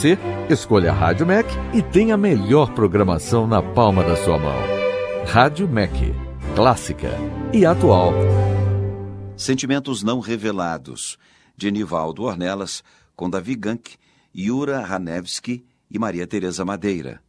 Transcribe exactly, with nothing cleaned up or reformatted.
você, escolha a Rádio Mac e tenha a melhor programação na palma da sua mão. Rádio Mac, clássica e atual. Sentimentos Não Revelados, de Nivaldo Ornelas, com Davi Gank, Yura Hanevski e Maria Tereza Madeira.